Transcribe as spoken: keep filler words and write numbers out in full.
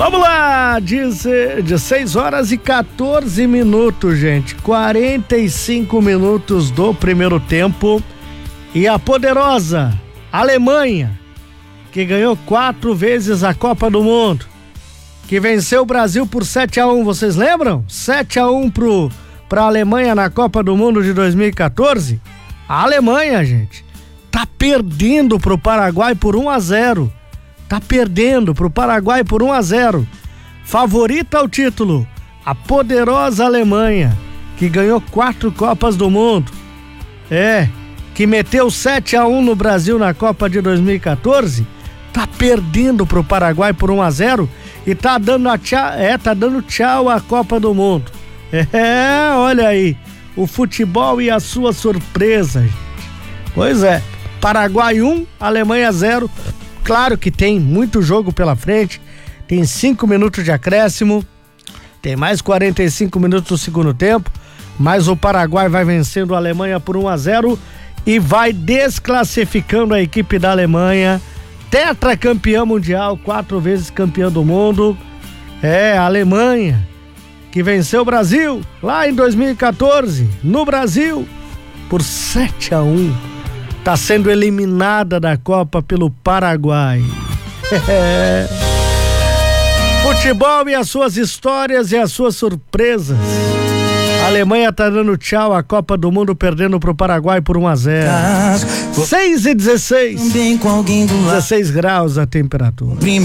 Vamos lá, dezesseis horas e quatorze minutos, gente. quarenta e cinco minutos do primeiro tempo. E a poderosa Alemanha, que ganhou quatro vezes a Copa do Mundo, que venceu o Brasil por sete a um, vocês lembram? sete a um pro, pra Alemanha na Copa do Mundo de dois mil e quatorze. A Alemanha, gente, tá perdendo pro Paraguai por um a zero. Tá perdendo pro Paraguai por um a zero. Favorita ao título, a poderosa Alemanha, que ganhou quatro Copas do Mundo. É, que meteu sete a um no Brasil na Copa de dois mil e quatorze, tá perdendo pro Paraguai por um a zero e tá dando a tchau, é, tá dando tchau à Copa do Mundo. É, olha aí, o futebol e a sua surpresa, gente. Pois é, Paraguai um, Alemanha zero. Claro que tem muito jogo pela frente, tem cinco minutos de acréscimo, tem mais quarenta e cinco minutos do segundo tempo, mas o Paraguai vai vencendo a Alemanha por um a zero e vai desclassificando a equipe da Alemanha, tetracampeã mundial, quatro vezes campeã do mundo. É, a Alemanha, que venceu o Brasil lá em dois mil e quatorze, no Brasil, por sete a um. Tá sendo eliminada da Copa pelo Paraguai. É. Futebol e as suas histórias e as suas surpresas. A Alemanha tá dando tchau à Copa do Mundo, perdendo pro Paraguai por um a zero. seis e dezesseis. dezesseis graus a temperatura.